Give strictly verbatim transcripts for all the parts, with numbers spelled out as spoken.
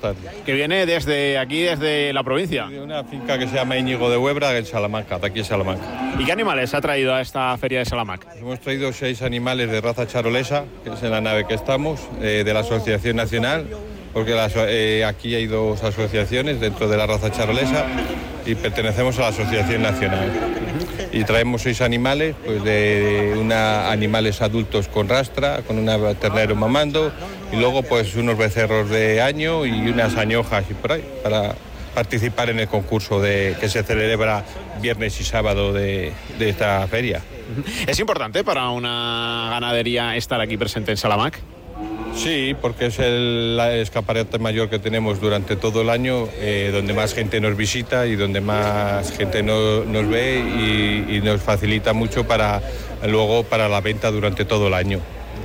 tardes. Que viene desde aquí, desde la provincia. De una finca que se llama Íñigo de Huebra, en Salamanca, de aquí en Salamanca. ¿Y qué animales ha traído a esta feria de Salamanca? Hemos traído seis animales de raza charolesa, que es en la nave que estamos, eh, de la Asociación Nacional, porque la, eh, aquí hay dos asociaciones dentro de la raza charolesa y pertenecemos a la Asociación Nacional. Y traemos seis animales, pues de una, animales adultos con rastra, con un ternero mamando, y luego pues unos becerros de año y unas añojas y por ahí, para participar en el concurso de, que se celebra viernes y sábado de, de esta feria. ¿Es importante para una ganadería estar aquí presente en Salamanca? Sí, porque es el, el escaparate mayor que tenemos durante todo el año, eh, donde más gente nos visita y donde más gente no, nos ve y, y nos facilita mucho para luego para la venta durante todo el año.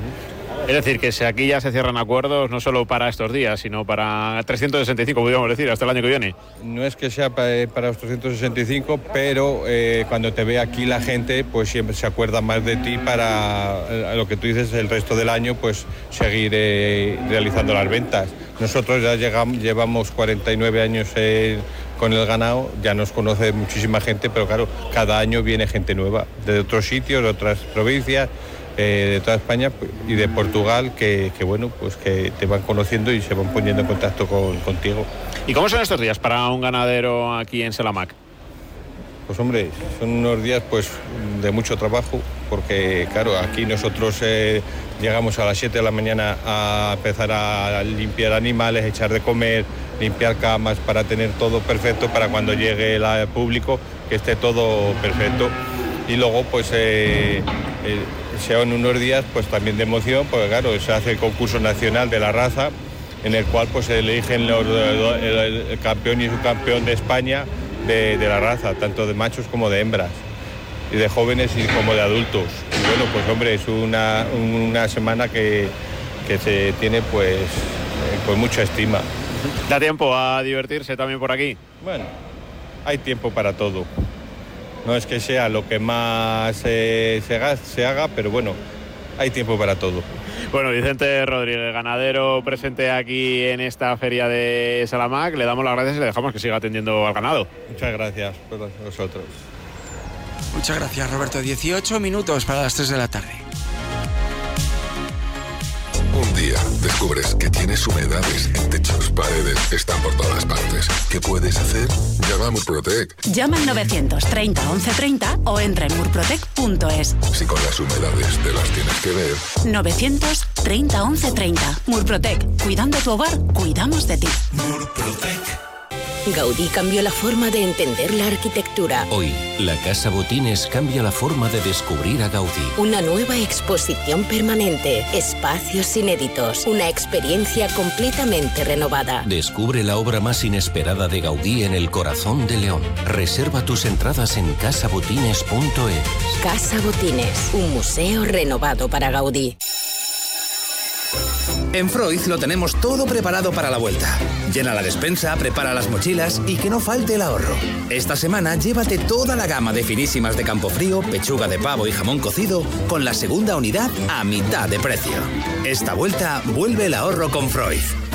Es decir, que si aquí ya se cierran acuerdos no solo para estos días, sino para trescientos sesenta y cinco, podríamos decir, hasta el año que viene. No es que sea para, para los trescientos sesenta y cinco, pero eh, cuando te ve aquí la gente, pues siempre se acuerda más de ti para eh, lo que tú dices, el resto del año, pues seguir eh, realizando las ventas. Nosotros ya llegamos, llevamos cuarenta y nueve años eh, con el ganado, ya nos conoce muchísima gente, pero claro, cada año viene gente nueva, de otros sitios, de otras provincias, Eh, de toda España y de Portugal, que, que bueno, pues que te van conociendo y se van poniendo en contacto con, contigo. ¿Y cómo son estos días para un ganadero aquí en Salamanca? Pues hombre, son unos días pues de mucho trabajo, porque claro, aquí nosotros eh, llegamos a las siete de la mañana a empezar a limpiar animales, echar de comer, limpiar camas, para tener todo perfecto para cuando llegue el público, que esté todo perfecto. Y luego pues eh, eh, sean unos días pues también de emoción, porque claro, se hace el concurso nacional de la raza, en el cual pues se eligen los, el, el campeón y subcampeón de España de, de la raza, tanto de machos como de hembras, y de jóvenes y como de adultos. Y bueno, pues hombre, es una, una semana que, que se tiene pues eh, con mucha estima. ¿Da tiempo a divertirse también por aquí? Bueno, hay tiempo para todo. No es que sea lo que más eh, se, haga, se haga, pero bueno, hay tiempo para todo. Bueno, Vicente Rodríguez, ganadero presente aquí en esta feria de Salamanca, le damos las gracias y le dejamos que siga atendiendo al ganado. Muchas gracias por vosotros. Muchas gracias, Roberto. dieciocho minutos para las tres de la tarde. Un día descubres que tienes humedades en techos, paredes, están por todas partes. ¿Qué puedes hacer? Llama a Murprotec. Llama al novecientos treinta once treinta o entra en murprotec punto es. Si con las humedades te las tienes que ver. novecientos treinta once treinta. Murprotec. Cuidando tu hogar, cuidamos de ti. Murprotec. Gaudí cambió la forma de entender la arquitectura. Hoy, la Casa Botines cambia la forma de descubrir a Gaudí. Una nueva exposición permanente, espacios inéditos, una experiencia completamente renovada. Descubre la obra más inesperada de Gaudí en el corazón de León. Reserva tus entradas en casa botines punto es. Casa Botines, un museo renovado para Gaudí. En Freud lo tenemos todo preparado para la vuelta. Llena la despensa, prepara las mochilas y que no falte el ahorro. Esta semana llévate toda la gama de finísimas de Campofrío, pechuga de pavo y jamón cocido con la segunda unidad a mitad de precio. Esta vuelta vuelve el ahorro con Freud.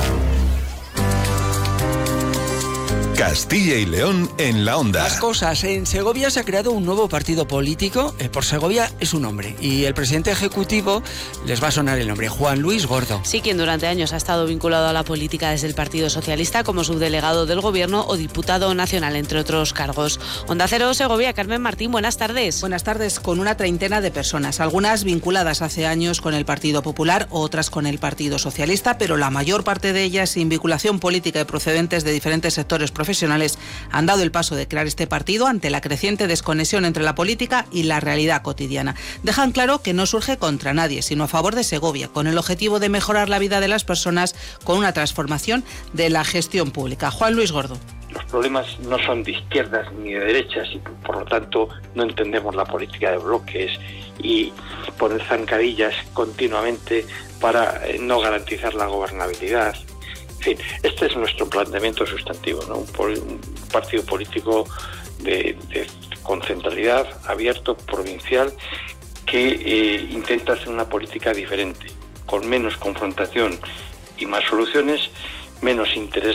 Castilla y León en la onda. Las cosas. En Segovia se ha creado un nuevo partido político. Eh, por Segovia es un hombre. Y el presidente ejecutivo, les va a sonar el nombre, Juan Luis Gordo. Sí, quien durante años ha estado vinculado a la política desde el Partido Socialista como subdelegado del Gobierno o diputado nacional, entre otros cargos. Onda Cero Segovia, Carmen Martín, buenas tardes. Buenas tardes. Con una treintena de personas, algunas vinculadas hace años con el Partido Popular, otras con el Partido Socialista, pero la mayor parte de ellas sin vinculación política y procedentes de diferentes sectores profesionales profesionales han dado el paso de crear este partido ante la creciente desconexión entre la política y la realidad cotidiana. Dejan claro que no surge contra nadie, sino a favor de Segovia, con el objetivo de mejorar la vida de las personas con una transformación de la gestión pública. Juan Luis Gordo. Los problemas no son de izquierdas ni de derechas y por lo tanto no entendemos la política de bloques y poner zancadillas continuamente para no garantizar la gobernabilidad. En fin, este es nuestro planteamiento sustantivo, ¿no? Un, un partido político de, de, con centralidad, abierto, provincial, que eh, intenta hacer una política diferente, con menos confrontación y más soluciones, menos interés